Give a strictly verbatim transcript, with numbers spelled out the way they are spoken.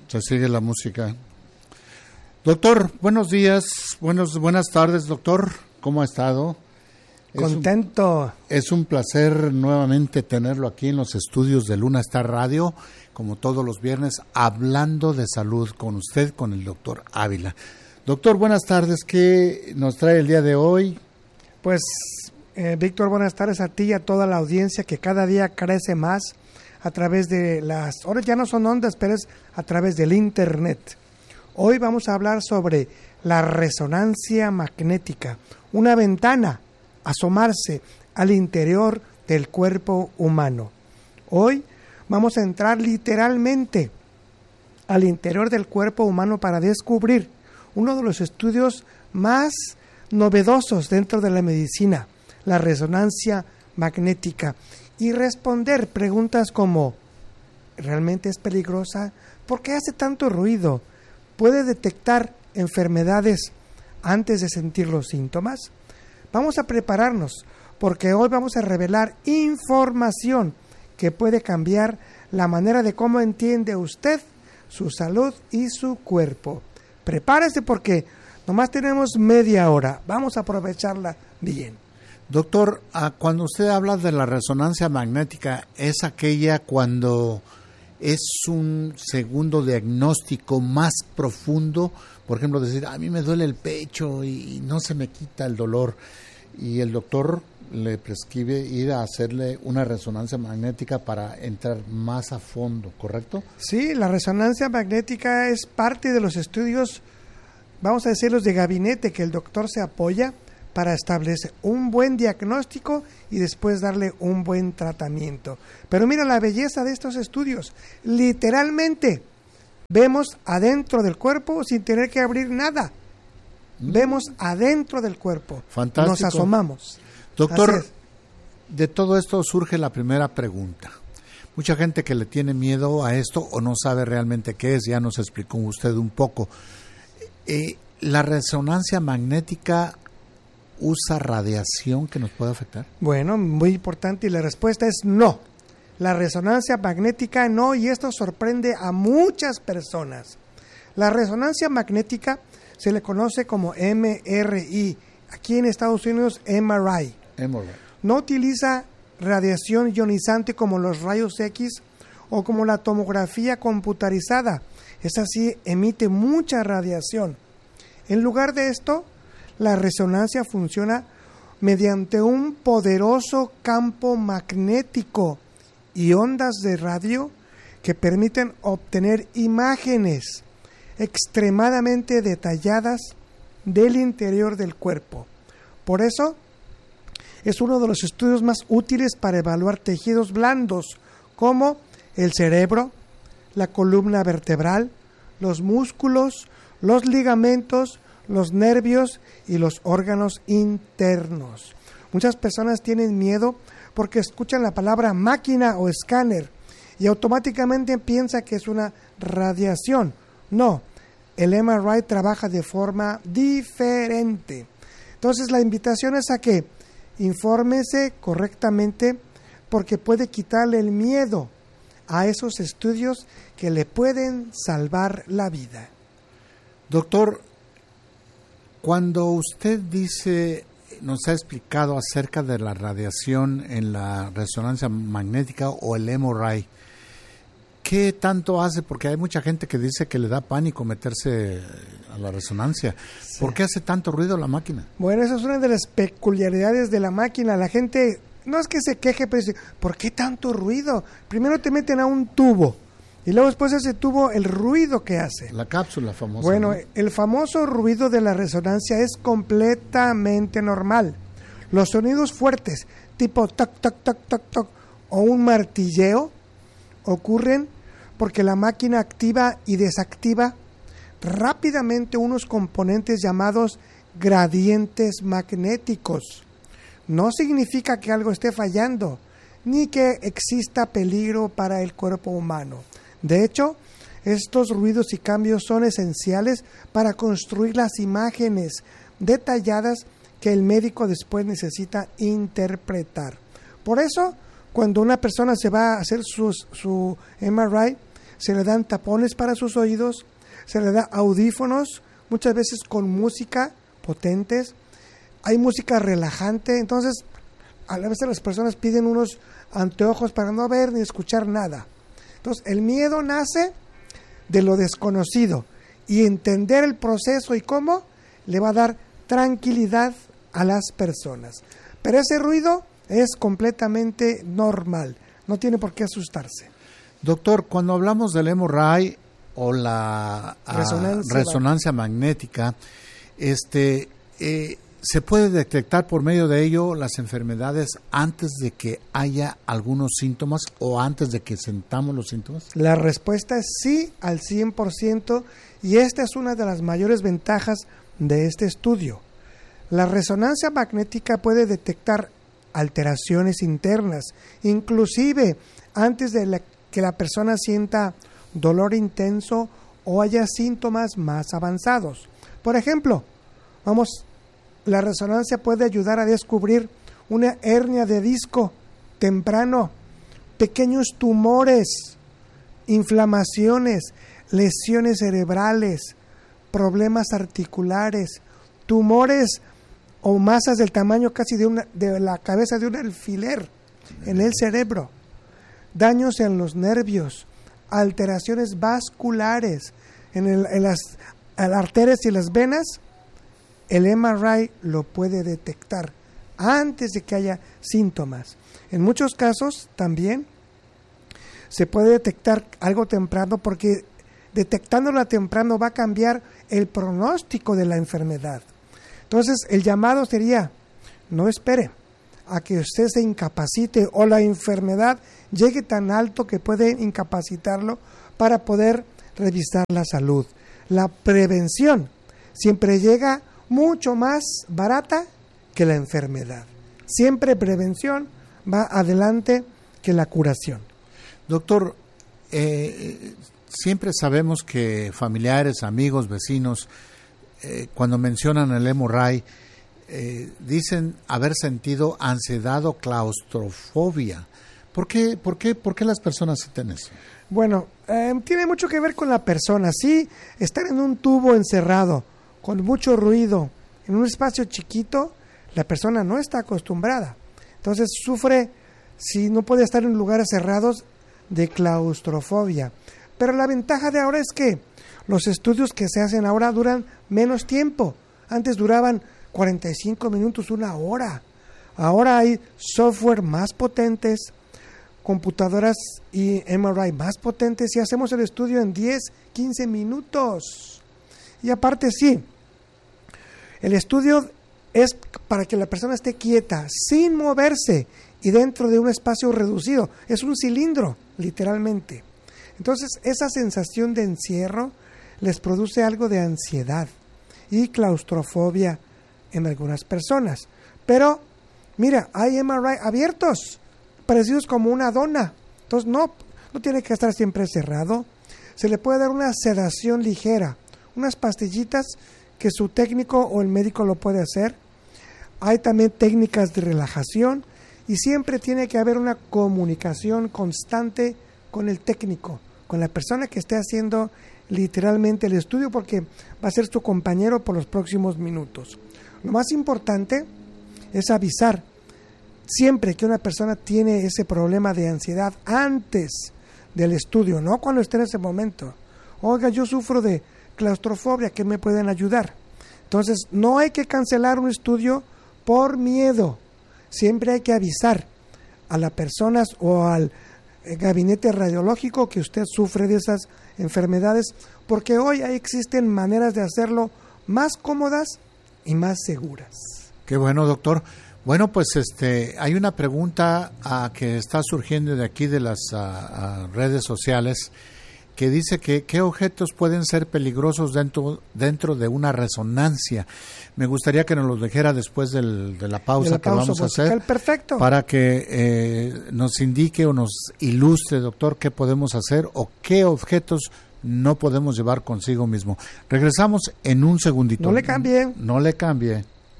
Se sigue la música. Doctor, buenos días, buenos, buenas tardes, doctor. ¿Cómo ha estado? Contento. Es un, es un placer nuevamente tenerlo aquí en los estudios de Luna Star Radio, como todos los viernes, hablando de salud con usted, con el doctor Ávila. Doctor, buenas tardes. ¿Qué nos trae el día de hoy? Pues, eh, Víctor, buenas tardes a ti y a toda la audiencia que cada día crece más a través de las... Ahora ya no son ondas, pero es a través del Internet. Hoy vamos a hablar sobre la resonancia magnética, una ventana, asomarse al interior del cuerpo humano. Hoy vamos a entrar literalmente al interior del cuerpo humano para descubrir uno de los estudios más novedosos dentro de la medicina, la resonancia magnética, y responder preguntas como: ¿realmente es peligrosa? ¿Por qué hace tanto ruido? ¿Puede detectar enfermedades antes de sentir los síntomas? Vamos a prepararnos, porque hoy vamos a revelar información que puede cambiar la manera de cómo entiende usted su salud y su cuerpo. Prepárese porque nomás tenemos media hora. Vamos a aprovecharla bien. Doctor, cuando usted habla de la resonancia magnética, ¿es aquella cuando es un segundo diagnóstico más profundo? Por ejemplo, decir, a mí me duele el pecho y no se me quita el dolor, y el doctor le prescribe ir a hacerle una resonancia magnética para entrar más a fondo, ¿correcto? Sí, la resonancia magnética es parte de los estudios, vamos a decirlos de gabinete, que el doctor se apoya para establecer un buen diagnóstico y después darle un buen tratamiento. Pero mira la belleza de estos estudios. Literalmente vemos adentro del cuerpo sin tener que abrir nada. Mm. Vemos adentro del cuerpo. Fantástico. Nos asomamos. Doctor, de todo esto surge la primera pregunta. Mucha gente que le tiene miedo a esto o no sabe realmente qué es, ya nos explicó usted un poco. Eh, ¿La resonancia magnética usa radiación que nos puede afectar? Bueno, muy importante, y la respuesta es no. La resonancia magnética no, y esto sorprende a muchas personas. La resonancia magnética se le conoce como M R I, aquí en Estados Unidos M R I. M R I. No utiliza radiación ionizante como los rayos X o como la tomografía computarizada. Esa sí emite mucha radiación. En lugar de esto, la resonancia funciona mediante un poderoso campo magnético y ondas de radio que permiten obtener imágenes extremadamente detalladas del interior del cuerpo. Por eso, es uno de los estudios más útiles para evaluar tejidos blandos como el cerebro, la columna vertebral, los músculos, los ligamentos, los nervios y los órganos internos. Muchas personas tienen miedo porque escuchan la palabra máquina o escáner y automáticamente piensan que es una radiación. No, el M R I trabaja de forma diferente. Entonces la invitación es a que infórmese correctamente, porque puede quitarle el miedo a esos estudios que le pueden salvar la vida. Doctor, cuando usted dice, nos ha explicado acerca de la radiación en la resonancia magnética o el M R I, ¿qué tanto hace? Porque hay mucha gente que dice que le da pánico meterse a la resonancia. Sí. ¿Por qué hace tanto ruido la máquina? Bueno, esa es una de las peculiaridades de la máquina. La gente no es que se queje, pero dice, ¿por qué tanto ruido? Primero te meten a un tubo y luego después ese tubo, el ruido que hace. La cápsula famosa. Bueno, ¿no? El famoso ruido de la resonancia es completamente normal. Los sonidos fuertes, tipo toc, toc, toc, toc, toc, o un martilleo, ocurren porque la máquina activa y desactiva rápidamente unos componentes llamados gradientes magnéticos. No significa que algo esté fallando, ni que exista peligro para el cuerpo humano. De hecho, estos ruidos y cambios son esenciales para construir las imágenes detalladas que el médico después necesita interpretar. Por eso, cuando una persona se va a hacer su, su M R I, se le dan tapones para sus oídos, se le da audífonos, muchas veces con música potentes, hay música relajante, entonces a veces las personas piden unos anteojos para no ver ni escuchar nada. Entonces el miedo nace de lo desconocido y entender el proceso y cómo le va a dar tranquilidad a las personas. Pero ese ruido es completamente normal, no tiene por qué asustarse. Doctor, cuando hablamos del M R I o la resonancia, a, resonancia magnética, este eh, ¿se puede detectar por medio de ello las enfermedades antes de que haya algunos síntomas o antes de que sintamos los síntomas? La respuesta es sí al cien por ciento y esta es una de las mayores ventajas de este estudio. La resonancia magnética puede detectar alteraciones internas, inclusive antes de la, que la persona sienta dolor intenso o haya síntomas más avanzados. Por ejemplo, vamos, la resonancia puede ayudar a descubrir una hernia de disco temprano, pequeños tumores, inflamaciones, lesiones cerebrales, problemas articulares, tumores o masas del tamaño casi de, una, de la cabeza de un alfiler en el cerebro, daños en los nervios, alteraciones vasculares en, el, en, las, en las arterias y las venas. El M R I lo puede detectar antes de que haya síntomas. En muchos casos también se puede detectar algo temprano porque detectándolo a temprano va a cambiar el pronóstico de la enfermedad. Entonces el llamado sería, no espere a que usted se incapacite o la enfermedad llegue tan alto que puede incapacitarlo para poder revisar la salud. La prevención siempre llega mucho más barata que la enfermedad. Siempre prevención va adelante que la curación. Doctor, eh, siempre sabemos que familiares, amigos, vecinos, eh, cuando mencionan el M R I, eh, dicen haber sentido ansiedad o claustrofobia. ¿Por qué, por qué, por qué las personas sienten eso? Bueno, eh, tiene mucho que ver con la persona. Sí, estar en un tubo encerrado, con mucho ruido, en un espacio chiquito, la persona no está acostumbrada. Entonces sufre, si no puede estar en lugares cerrados, de claustrofobia. Pero la ventaja de ahora es que los estudios que se hacen ahora duran menos tiempo. Antes duraban cuarenta y cinco minutos, una hora. Ahora hay software más potentes, computadoras y M R I más potentes y hacemos el estudio en diez, quince minutos. Y aparte sí, el estudio es para que la persona esté quieta, sin moverse y dentro de un espacio reducido. Es un cilindro, literalmente. Entonces, esa sensación de encierro les produce algo de ansiedad y claustrofobia en algunas personas. Pero, mira, hay M R I abiertos, parecidos como una dona. Entonces, no, no tiene que estar siempre cerrado. Se le puede dar una sedación ligera, unas pastillitas que su técnico o el médico lo puede hacer. Hay también técnicas de relajación y siempre tiene que haber una comunicación constante con el técnico, con la persona que esté haciendo literalmente el estudio, porque va a ser su compañero por los próximos minutos. Lo más importante es avisar siempre que una persona tiene ese problema de ansiedad antes del estudio, no cuando esté en ese momento. Oiga, yo sufro de claustrofobia, ¿qué me pueden ayudar? Entonces, no hay que cancelar un estudio por miedo. Siempre hay que avisar a las personas o al gabinete radiológico que usted sufre de esas enfermedades, porque hoy existen maneras de hacerlo más cómodas y más seguras. Qué bueno, doctor. Bueno, pues este, hay una pregunta uh, que está surgiendo de aquí de las uh, uh, redes sociales, que dice que qué objetos pueden ser peligrosos dentro dentro de una resonancia. Me gustaría que nos los dijera después del, de la pausa, de la pausa que vamos musical, a hacer, perfecto, para que eh, nos indique o nos ilustre, doctor, qué podemos hacer o qué objetos no podemos llevar consigo mismo. Regresamos en un segundito. No le cambie. No le cambie.